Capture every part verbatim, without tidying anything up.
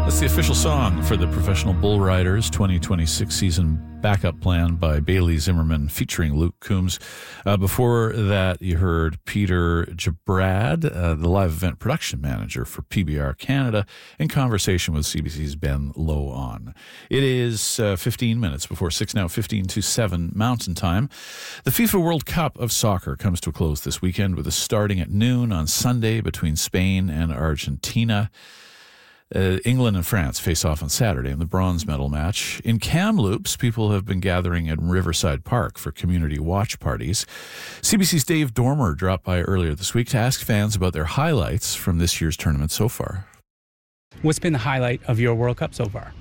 That's the official song for the Professional Bull Riders twenty twenty-six season backup plan by Bailey Zimmerman featuring Luke Coombs. Uh, before that, you heard Peter Jabrad, uh, the live event production manager for P B R Canada, in conversation with C B C's Ben Low-On. It is uh, fifteen minutes before six now, fifteen to seven Mountain Time. The FIFA World Cup of Soccer comes to a close this weekend with a starting at noon on Sunday between Spain and Argentina. Uh, England and France face off on Saturday in the bronze medal match. In Kamloops, people have been gathering at Riverside Park for community watch parties. C B C's Dave Dormer dropped by earlier this week to ask fans about their highlights from this year's tournament so far. What's been the highlight of your World Cup so far?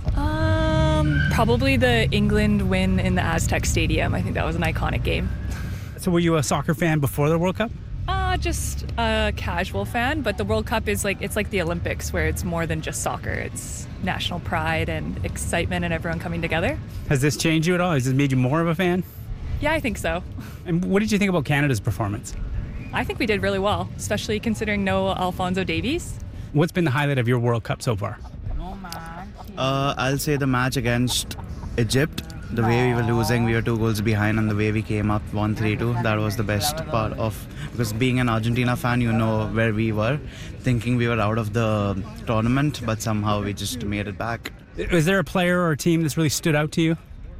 Um, probably the England win in the Aztec Stadium. I think that was an iconic game. So were you a soccer fan before the World Cup? Uh, just a casual fan, but the World Cup is like, it's like the Olympics where it's more than just soccer. It's national pride and excitement and everyone coming together. Has this changed you at all? Has this made you more of a fan? Yeah, I think so. And what did you think about Canada's performance? I think we did really well, especially considering no Alphonso Davies. What's been the highlight of your World Cup so far? Uh, I'll say the match against Egypt. The way we were losing, we were two goals behind, and the way we came up one three two, that was the best part of, because being an Argentina fan, you know where we were, thinking we were out of the tournament, but somehow we just made it back. Is there a player or a team that's really stood out to you?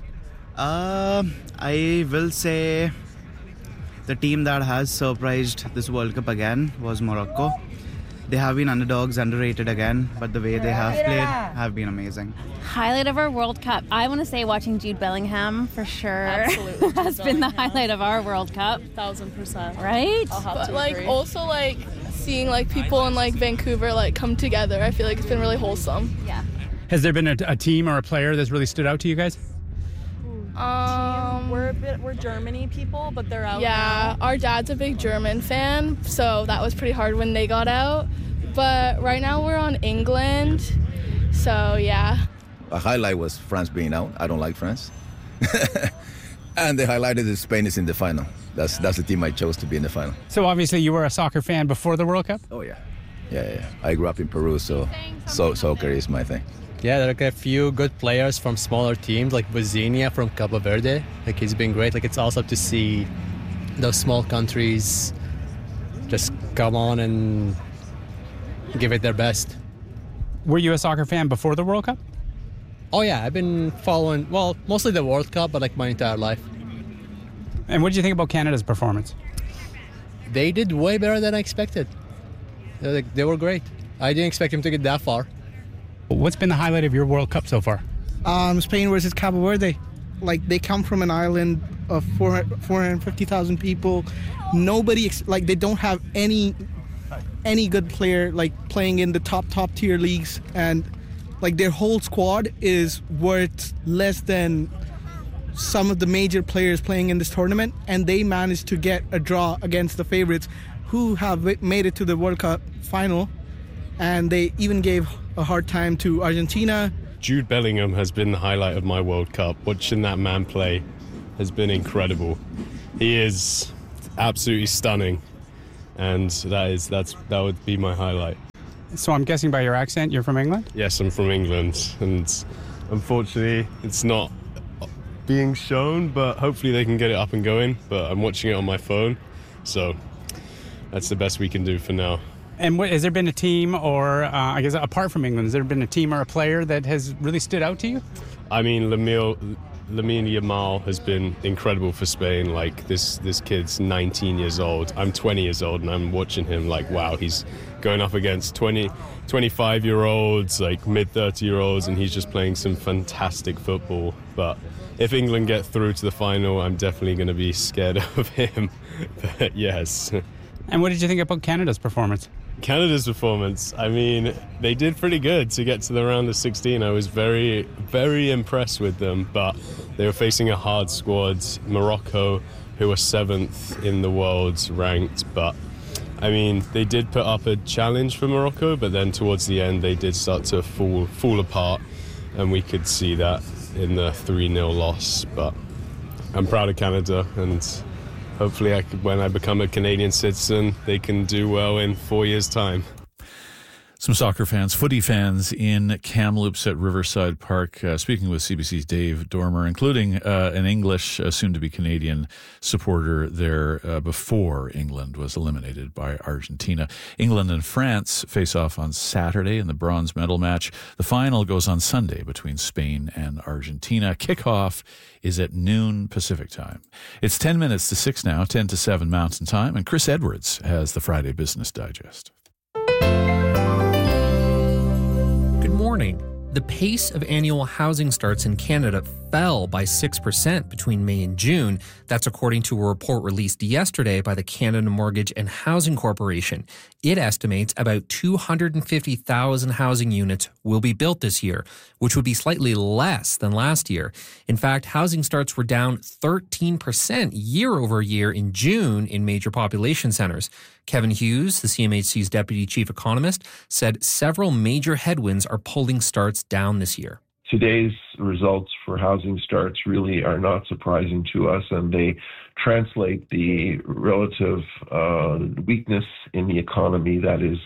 Uh, I will say the team that has surprised this World Cup again was Morocco. They have been underdogs, underrated again, but the way they have played have been amazing. Highlight of our World Cup, I want to say watching Jude Bellingham for sure. Absolutely. has been the highlight of our World Cup. Thousand percent. Right? I'll have But to like agree. also like seeing like people in like Vancouver like come together, I feel like it's been really wholesome. Yeah. Has there been a, a team or a player that's really stood out to you guys? Um, We're a bit we're Germany people, but they're out yeah, now. our dad's a big German fan, so that was pretty hard when they got out. But right now we're on England, so yeah. A highlight was France being out. I don't like France. And the highlight is Spain is in the final. That's that's the team I chose to be in the final. So obviously you were a soccer fan before the World Cup? Oh yeah, yeah, yeah. I grew up in Peru, so so soccer is my thing. Yeah, there are like a few good players from smaller teams, like Vozinha from Cabo Verde. Like he's been great. Like it's awesome to see those small countries just come on and give it their best. Were you a soccer fan before the World Cup? Oh yeah, I've been following, well, mostly the World Cup, but like my entire life. And what did you think about Canada's performance? They did way better than I expected. They, like, they were great. I didn't expect them to get that far. What's been the highlight of your World Cup so far? Um, Spain versus Cabo Verde. Like, they come from an island of four hundred fifty thousand people. Nobody, ex- like, they don't have any any good player, like, playing in the top, top tier leagues. And, like, their whole squad is worth less than some of the major players playing in this tournament. And they managed to get a draw against the favorites who have made it to the World Cup final. And they even gave a hard time to Argentina. Jude Bellingham has been the highlight of my World Cup. Watching that man play has been incredible. He is absolutely stunning, and that is that's that would be my highlight. So I'm guessing by your accent you're from England? Yes, I'm from England, and unfortunately it's not being shown, but hopefully they can get it up and going. But I'm watching it on my phone, so that's the best we can do for now. And what, has there been a team or, uh, I guess apart from England, has there been a team or a player that has really stood out to you? I mean, Lamine, Lamine Yamal has been incredible for Spain. Like, this, this kid's nineteen years old. I'm twenty years old, and I'm watching him like, wow, he's going up against twenty, twenty-five-year-olds, like mid thirty-year-olds, and he's just playing some fantastic football. But if England get through to the final, I'm definitely going to be scared of him. But yes. And what did you think about Canada's performance? Canada's performance, I mean, they did pretty good to get to the round of sixteen. I was very, very impressed with them, but they were facing a hard squad. Morocco, who were seventh in the world ranked, but I mean, they did put up a challenge for Morocco, but then towards the end they did start to fall, fall apart, and we could see that in the three nil loss. But I'm proud of Canada, and hopefully I could, when I become a Canadian citizen, they can do well in four years' time. Some soccer fans, footy fans in Kamloops at Riverside Park, uh, speaking with C B C's Dave Dormer, including uh, an English, uh, soon-to-be Canadian supporter there uh, before England was eliminated by Argentina. England and France face off on Saturday in the bronze medal match. The final goes on Sunday between Spain and Argentina. Kickoff is at noon Pacific time. It's ten minutes to six now, ten to seven Mountain Time, and Chris Edwards has the Friday Business Digest. Good morning. The pace of annual housing starts in Canada fell by six percent between May and June. That's according to a report released yesterday by the Canada Mortgage and Housing Corporation. It estimates about two hundred fifty thousand housing units will be built this year, which would be slightly less than last year. In fact, housing starts were down thirteen percent year over year in June in major population centers. Kevin Hughes, the C M H C's deputy chief economist, said several major headwinds are pulling starts down this year. Today's results for housing starts really are not surprising to us, and they translate the relative uh, weakness in the economy that is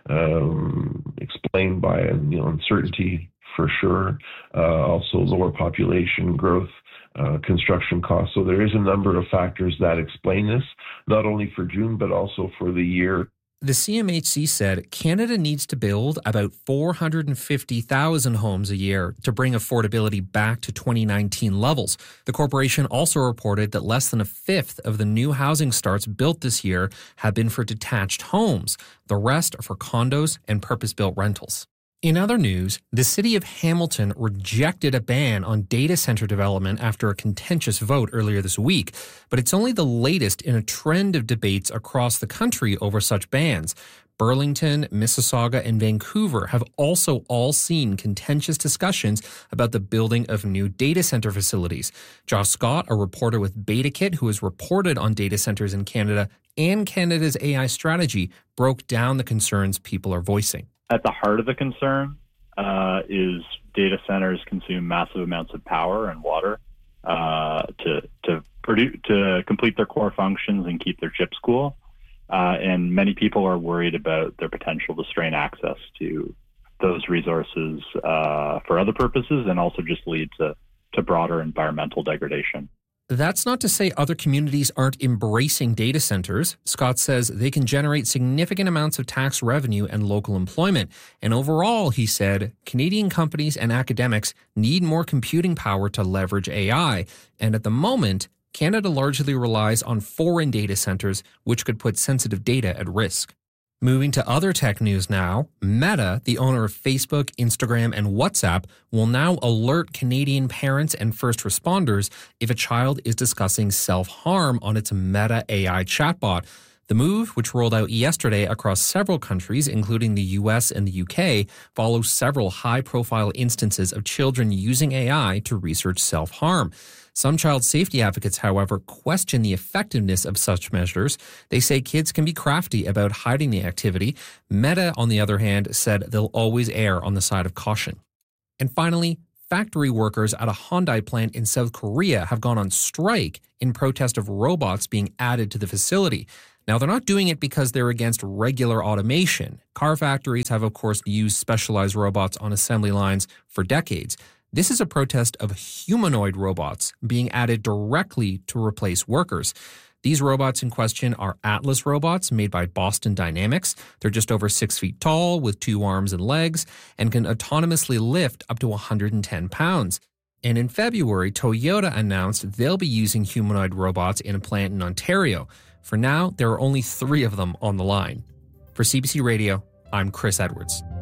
um, explained by you know, uncertainty for sure, uh, also lower population growth, uh, construction costs. So there is a number of factors that explain this, not only for June, but also for the year. The C M H C said Canada needs to build about four hundred fifty thousand homes a year to bring affordability back to twenty nineteen levels. The corporation also reported that less than a fifth of the new housing starts built this year have been for detached homes. The rest are for condos and purpose-built rentals. In other news, the city of Hamilton rejected a ban on data center development after a contentious vote earlier this week, but it's only the latest in a trend of debates across the country over such bans. Burlington, Mississauga, and Vancouver have also all seen contentious discussions about the building of new data center facilities. Josh Scott, a reporter with BetaKit who has reported on data centers in Canada and Canada's A I strategy, broke down the concerns people are voicing. At the heart of the concern uh, is data centers consume massive amounts of power and water uh, to to produce to complete their core functions and keep their chips cool. Uh, and many people are worried about their potential to strain access to those resources uh, for other purposes, and also just lead to to broader environmental degradation. That's not to say other communities aren't embracing data centers. Scott says they can generate significant amounts of tax revenue and local employment. And overall, he said, Canadian companies and academics need more computing power to leverage A I. And at the moment, Canada largely relies on foreign data centers, which could put sensitive data at risk. Moving to other tech news now, Meta, the owner of Facebook, Instagram, and WhatsApp, will now alert Canadian parents and first responders if a child is discussing self-harm on its Meta A I chatbot. The move, which rolled out yesterday across several countries, including the U S and the U K, follows several high-profile instances of children using A I to research self-harm. Some child safety advocates, however, question the effectiveness of such measures. They say kids can be crafty about hiding the activity. Meta, on the other hand, said they'll always err on the side of caution. And finally, factory workers at a Hyundai plant in South Korea have gone on strike in protest of robots being added to the facility. Now, they're not doing it because they're against regular automation. Car factories have, of course, used specialized robots on assembly lines for decades. This is a protest of humanoid robots being added directly to replace workers. These robots in question are Atlas robots made by Boston Dynamics. They're just over six feet tall with two arms and legs and can autonomously lift up to one hundred ten pounds. And in February, Toyota announced they'll be using humanoid robots in a plant in Ontario. For now, there are only three of them on the line. For C B C Radio, I'm Chris Edwards.